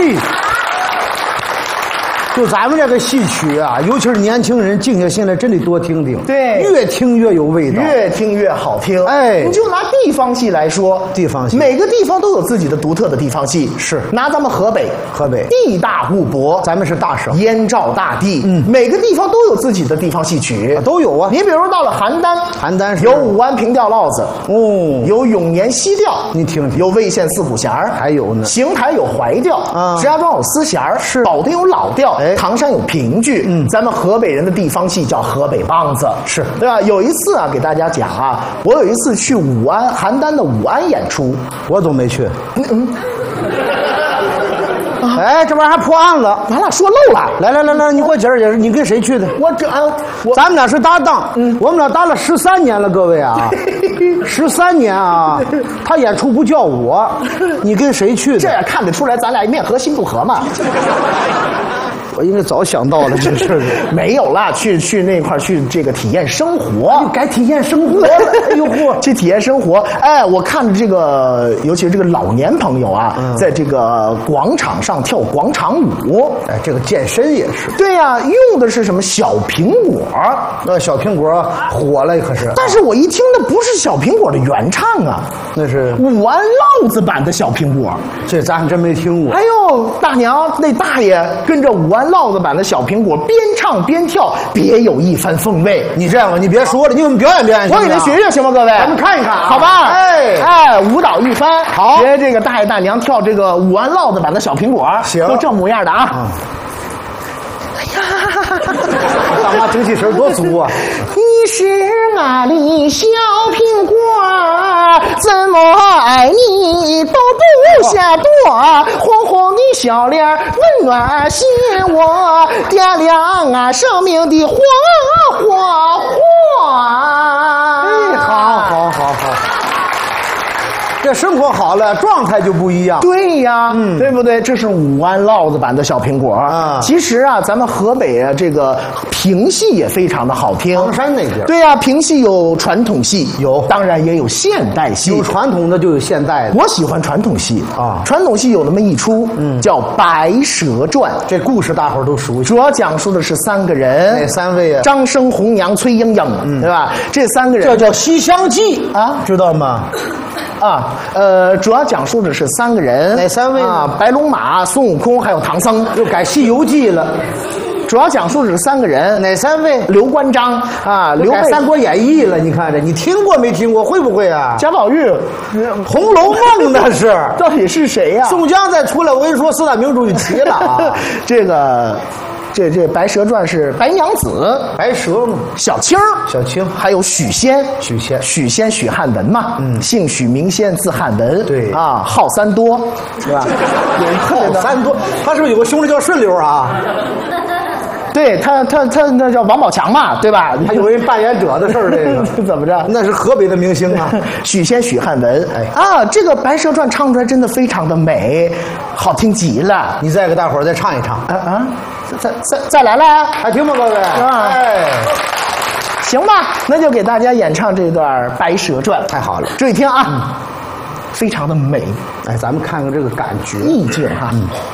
嘿。就咱们这个戏曲啊，尤其是年轻人静下心来，真得多听听。 对， 越听越有味道， 越听越好听。 哎， 你就拿地方戏来说， 地方戏每个地方都有自己的独特的地方戏。 是， 拿咱们河北，地大物博， 咱们是大省， 燕赵大地，每个地方都有自己的地方戏曲， 都有啊。 你比如到了邯郸， 邯郸是有武安平调烙子， 哦， 有永年西调， 你听听， 有魏县四虎弦儿， 还有呢， 邢台有怀调，石家庄有丝弦儿， 是保定有老调， 哎， 唐山有评剧，咱们河北人的地方戏叫河北梆子， 是对吧？有一次啊，给大家讲啊，我有一次去武安邯郸的武安演出， 我都没去。哎，这玩意儿还破案了， 完了，说漏了。 来，你给我解释解释，你跟谁去的？咱们俩是搭档，我们俩搭了13年了，各位啊，13年啊，他演出不叫我，你跟谁去的？ 这样看得出来，咱俩面和心不和嘛。 我应该早想到了这事儿。 没有啦，去那块儿去这个体验生活， 该体验生活了。哎呦嚯， 去体验生活。哎，我看着这个，尤其是这个老年朋友啊，在这个广场上跳广场舞。 哎，这个健身也是。 对呀，用的是什么小苹果？ 小苹果火了可是。 但是我一听那不是小苹果的原唱啊， 那是武安烙子版的小苹果。 这咱还真没听过。 哎呦，大娘那大爷跟着武安烙子版的小苹果边唱边跳，别有一番风味。 你这样吧，你别说了，你给我们表演表演。 我给您学学行吗，各位？ 咱们看一看， 好吧？哎，舞蹈一番， 好， 学这个大爷大娘跳这个武安烙子版的小苹果， 行， 都这模样的啊。 哎呀，大妈精气神多足啊！ 你是俺的小苹果，怎么爱你都不嫌多，红红的小脸温暖心窝，点亮俺生命的火花。 哎，好。这生活好了，状态就不一样。 对呀，对不对？这是武安烙子版的小苹果啊。其实啊，咱们河北啊，这个评戏也非常的好听。 唐山那边。 对呀，评戏有传统戏， 有， 当然也有现代戏。 有传统的就有现代的。 我喜欢传统戏啊。 传统戏有那么一出，叫《白蛇传》。 这故事大伙儿都熟悉。 主要讲述的是3个人。 哪3位啊？ 张生、红娘、崔莺莺，对吧？这3个人。 这叫《西厢记》啊，知道吗？ 啊，主要讲述的是3个人， 哪3位啊？白龙马、孙悟空还有唐僧， 又改《西游记》了。 主要讲述的是3个人， 哪3位？ 刘关张啊，刘备， 《三国演义》了，你看这，你听过没听过？会不会啊？ 贾宝玉，《 红楼梦》那是， 到底是谁呀？ 宋江再出来，我跟你说，4大名著就齐了啊。 这个。这《白蛇传》是白娘子、 白蛇嘛， 小青，还有许仙，许汉文嘛，姓许名仙，字汉文， 对啊，号三多，是吧？ 号三多，他是不是有个兄弟叫顺溜啊？ 对他那叫王宝强嘛，对吧？ 还有人扮演者的事儿，这个怎么着？ 那是河北的明星啊， 许仙、许汉文，啊，这个《白蛇传》唱出来真的非常的美，好听极了。 你再给大伙儿再唱一唱再来， 还听吗，各位？ 哎，行吧，那就给大家演唱这段《白蛇传》， 太好了， 注意听啊，非常的美。 哎，咱们看看这个感觉意境哈。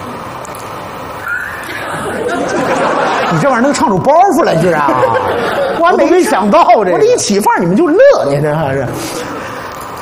你这玩意儿能唱出包袱来，居然啊！我都没想到这个。 我这一起范儿，你们就乐，你这还是。